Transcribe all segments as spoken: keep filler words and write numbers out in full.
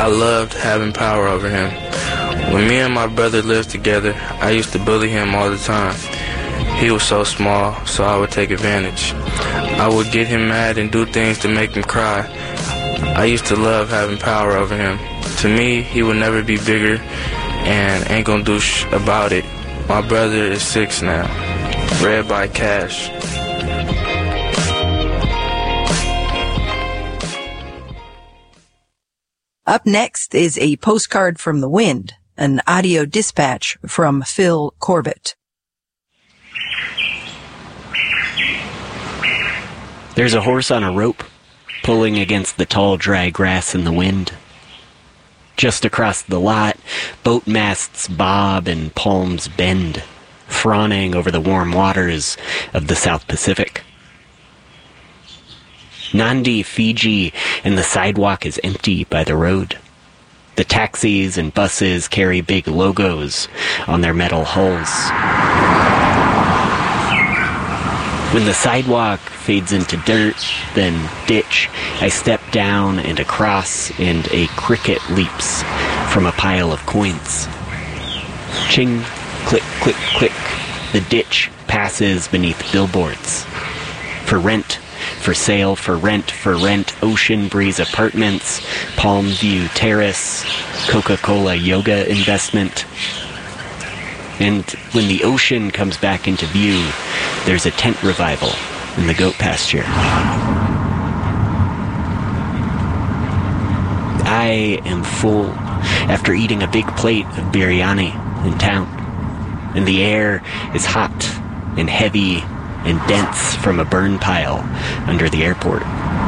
I loved having power over him. When me and my brother lived together, I used to bully him all the time. He was so small, so I would take advantage. I would get him mad and do things to make him cry. I used to love having power over him. To me, he would never be bigger and ain't gonna do sh about it. My brother is six now. Read by Cash. Up next is a postcard from the wind, an audio dispatch from Phil Corbett. There's a horse on a rope, pulling against the tall, dry grass in the wind. Just across the lot, boat masts bob and palms bend, fawning over the warm waters of the South Pacific. Nandi, Fiji, and the sidewalk is empty by the road. The taxis and buses carry big logos on their metal hulls. When the sidewalk fades into dirt, then ditch, I step down and across, and a cricket leaps from a pile of coins. Ching, click, click, click. The ditch passes beneath billboards. For rent, for sale, for rent, for rent, Ocean Breeze Apartments, Palm View Terrace, Coca-Cola Yoga Investment. And when the ocean comes back into view, there's a tent revival in the goat pasture. I am full after eating a big plate of biryani in town, and the air is hot and heavy and dense from a burn pile under the airport.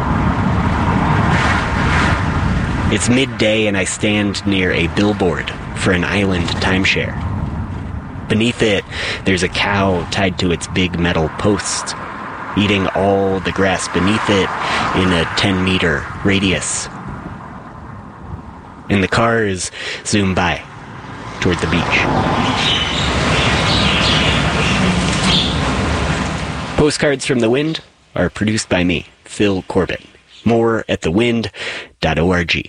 It's midday and I stand near a billboard for an island timeshare. Beneath it, there's a cow tied to its big metal post, eating all the grass beneath it in a ten-meter radius. And the cars zoom by toward the beach. Postcards from the Wind are produced by me, Phil Corbett. More at the wind dot org.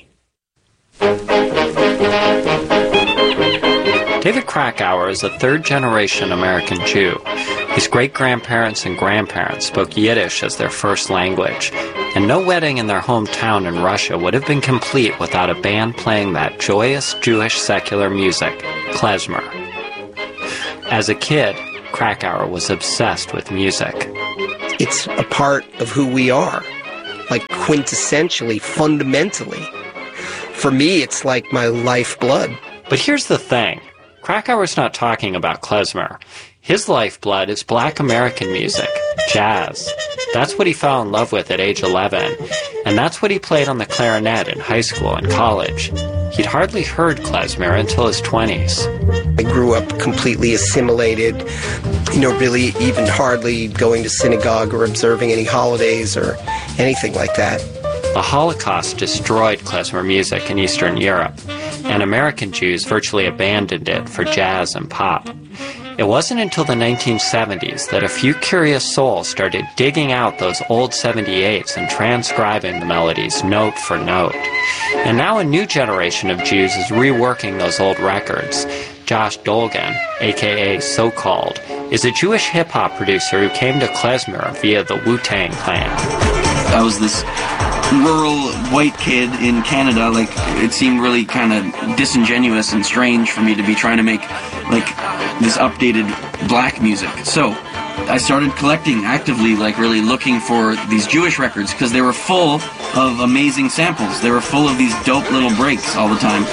David Krakauer is a third-generation American Jew. His great-grandparents and grandparents spoke Yiddish as their first language, and no wedding in their hometown in Russia would have been complete without a band playing that joyous Jewish secular music, klezmer. As a kid, Krakauer was obsessed with music. It's a part of who we are, like quintessentially, fundamentally. For me, it's like my lifeblood. But here's the thing. Krakauer's not talking about klezmer. His lifeblood is black American music, jazz. That's what he fell in love with at age eleven, and that's what he played on the clarinet in high school and college. He'd hardly heard klezmer until his twenties. I grew up completely assimilated, you know, really even hardly going to synagogue or observing any holidays or anything like that. The Holocaust destroyed klezmer music in Eastern Europe, and American Jews virtually abandoned it for jazz and pop. It wasn't until the nineteen seventies that a few curious souls started digging out those old seventy-eights and transcribing the melodies note for note. And now a new generation of Jews is reworking those old records. Josh Dolgan, aka So-Called, is a Jewish hip-hop producer who came to klezmer via the Wu-Tang Clan. I was this rural white kid in Canada. Like, it seemed really kind of disingenuous and strange for me to be trying to make like this updated black music. So I started collecting actively, like really looking for these Jewish records, because they were full of amazing samples. They were full of these dope little breaks all the time.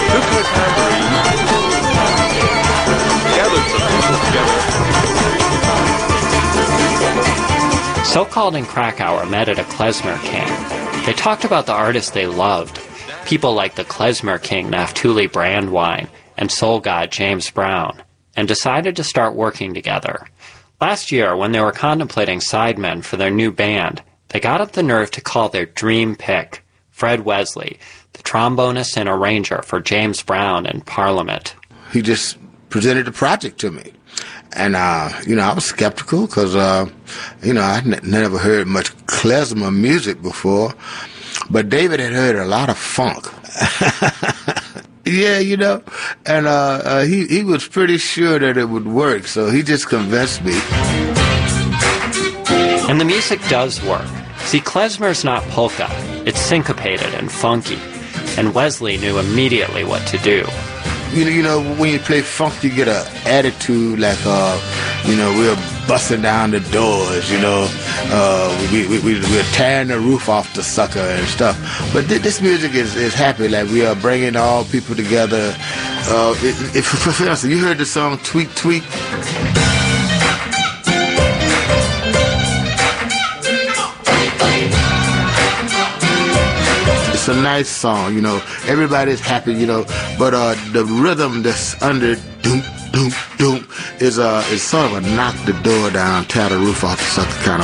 So-Called and Krakauer met at a klezmer camp. They talked about the artists they loved, people like the klezmer king Naftuli Brandwine and soul god James Brown, and decided to start working together. Last year, when they were contemplating sidemen for their new band, they got up the nerve to call their dream pick, Fred Wesley, the trombonist and arranger for James Brown and Parliament. He just presented the project to me. And, uh, you know, I was skeptical because, uh, you know, I'd n- never heard much klezmer music before. But David had heard a lot of funk. Yeah, you know, and uh, uh, he, he was pretty sure that it would work, so he just convinced me. And the music does work. See, klezmer's not polka. It's syncopated and funky. And Wesley knew immediately what to do. You know, you know, when you play funk, you get an attitude like, uh, you know, we're busting down the doors, you know, uh, we, we, we, we're tearing the roof off the sucker and stuff. But th- this music is, is happy, like we are bringing all people together. Uh, if, if, for instance, you heard the song Tweet Tweet? It's a nice song, you know, everybody's happy, you know, but uh, the rhythm that's under doom, doom, doom is, uh, is sort of a knock the door down, tear the roof off the sucker kind of